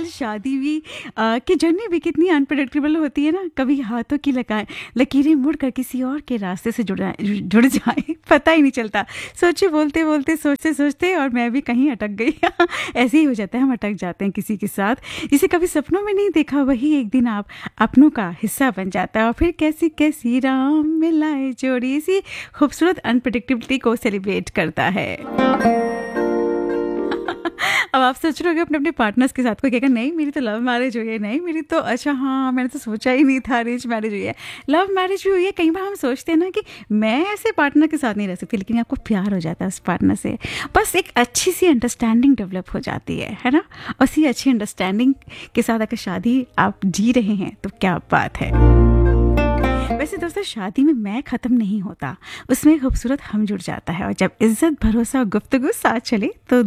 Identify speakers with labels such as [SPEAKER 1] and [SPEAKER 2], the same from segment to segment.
[SPEAKER 1] शादी भी की जर्नी भी कितनी अनप्रेडिक्टेबल होती है ना। कभी हाथों की लकीरें मुड़कर किसी और के रास्ते से जुड़ जाए, पता ही नहीं चलता। सोचे बोलते बोलते सोचते सोचते और मैं भी कहीं अटक गई। ऐसे ही हो जाता है, हम अटक जाते हैं किसी के साथ जिसे कभी सपनों में नहीं देखा, वही एक दिन आप अपनों का हिस्सा बन जाता है। और फिर कैसी कैसी राम मिलाए जोड़ी इसी खूबसूरत अनप्रेडिक्टेबिलिटी को सेलिब्रेट करता है। अब आप सोच रहे हो अपने अपने पार्टनर्स के साथ, कोई कहेगा नहीं मेरी तो लव मैरिज हुई है, नहीं मेरी तो अच्छा हाँ मैंने तो सोचा ही नहीं था अरेंज मैरिज हुई है, लव मैरिज भी हुई है। कई बार हम सोचते हैं ना कि मैं ऐसे पार्टनर के साथ नहीं रह सकती, लेकिन आपको प्यार हो जाता है उस पार्टनर से, बस एक अच्छी सी अंडरस्टैंडिंग डेवलप हो जाती है ना। उसी अच्छी अंडरस्टैंडिंग के साथ अगर शादी आप जी रहे हैं तो क्या बात है। वैसे दोस्तों, शादी में मैं ख़त्म नहीं होता, उसमें खूबसूरत हम जुड़ जाता है। और जब इज्जत भरोसा और गुफ्तगू साथ चले तो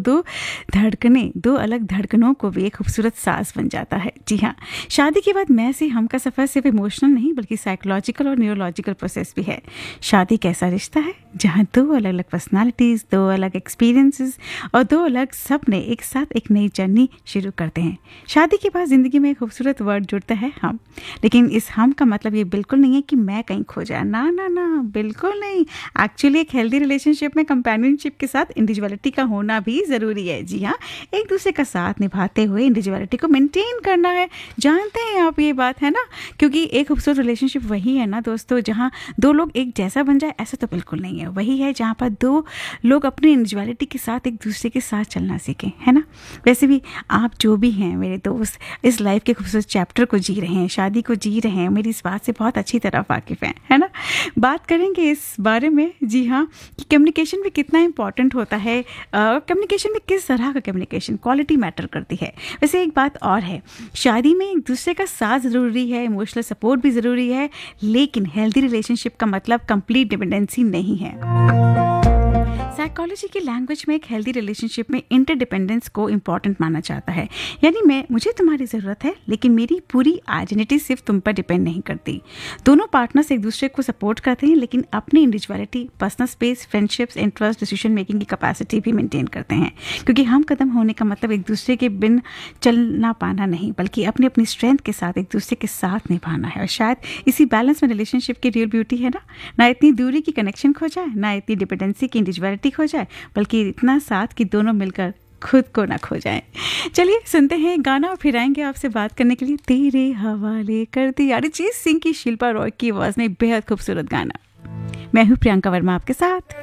[SPEAKER 1] दो अलग धड़कनों को भी एक खूबसूरत सास बन जाता है। जी हाँ, शादी के बाद मैं से हम का सफ़र सिर्फ इमोशनल नहीं बल्कि साइकोलॉजिकल और न्यूरोलॉजिकल प्रोसेस भी है। शादी कैसा रिश्ता है जहाँ दो अलग अलग पर्सनालिटीज़, दो अलग एक्सपीरियंसेस और दो अलग सपने एक साथ एक नई जर्नी शुरू करते हैं। शादी के बाद ज़िंदगी में एक खूबसूरत वर्ड जुड़ता है हम, लेकिन इस हम का मतलब ये बिल्कुल नहीं है कि मैं कहीं खो जाए, ना ना ना, बिल्कुल नहीं। एक्चुअली एक हेल्दी रिलेशनशिप में कंपेनियनशिप के साथ इंडिविजुअलिटी का होना भी ज़रूरी है। जी हाँ, एक दूसरे का साथ निभाते हुए इंडिविजुअलिटी को मेंटेन करना है। जानते हैं आप ये बात, है ना, क्योंकि एक खूबसूरत रिलेशनशिप वही है ना दोस्तों जहाँ दो लोग एक जैसा बन जाए, ऐसा तो बिल्कुल नहीं है। वही है जहाँ पर दो लोग अपनी इंडिविजुअलिटी के साथ एक दूसरे के साथ चलना सीखें, है ना। वैसे भी आप जो भी हैं मेरे दोस्त, इस लाइफ के खूबसूरत चैप्टर को जी रहे हैं, शादी को जी रहे हैं, मेरी इस बात से बहुत अच्छी तरह वाकिफ़ हैं, है ना। बात करेंगे इस बारे में, जी हाँ, कि कम्युनिकेशन भी कितना इंपॉर्टेंट होता है। कम्युनिकेशन में किस तरह का कम्युनिकेशन, क्वालिटी मैटर करती है। वैसे एक बात और है, शादी में एक दूसरे का साथ ज़रूरी है, इमोशनल सपोर्ट भी ज़रूरी है, लेकिन हेल्दी रिलेशनशिप का मतलब कंप्लीट डिपेंडेंसी नहीं है। साइकोलॉजी की लैंग्वेज में एक हेल्दी रिलेशनशिप में इंटरडिपेंडेंस को इंपॉर्टेंट माना जाता है। यानी मुझे तुम्हारी ज़रूरत है, लेकिन मेरी पूरी आइडेंटिटी सिर्फ तुम पर डिपेंड नहीं करती। दोनों पार्टनर्स एक दूसरे को सपोर्ट करते हैं, लेकिन अपनी individuality, personal space, friendships, interest, decision making की कैपेसिटी भी मेंटेन करते हैं। क्योंकि हम कदम होने का मतलब एक दूसरे के बिन चलना पाना नहीं, बल्कि अपनी अपनी स्ट्रेंथ के साथ एक दूसरे के साथ निभाना है। और शायद इसी बैलेंस में रिलेशनशिप की रियल ब्यूटी है ना इतनी दूरी की कनेक्शन खो जाए, ना इतनी डिपेंडेंसी की इंडिविजुअलिटी खो जाए, बल्कि इतना साथ कि दोनों मिलकर खुद को ना खो जाएं। चलिए सुनते हैं गाना और फिर आएंगे आपसे बात करने के लिए। तेरे हवाले कर दी अरिजीत सिंह की शिल्पा रॉय की आवाज़ में बेहद खूबसूरत गाना। मैं हूँ प्रियंका वर्मा आपके साथ।